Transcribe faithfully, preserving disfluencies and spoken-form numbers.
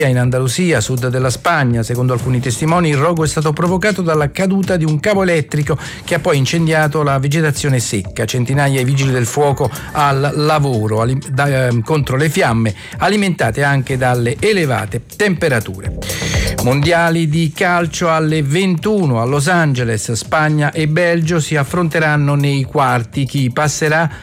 In Andalusia, sud della Spagna, secondo alcuni testimoni, il rogo è stato provocato dalla caduta di un cavo elettrico che ha poi incendiato la vegetazione secca. Centinaia di vigili del fuoco al lavoro alim- da, eh, contro le fiamme, alimentate anche dalle elevate temperature. Mondiali di calcio alle ventuno a Los Angeles. Spagna e Belgio si affronteranno nei quarti. Chi passerà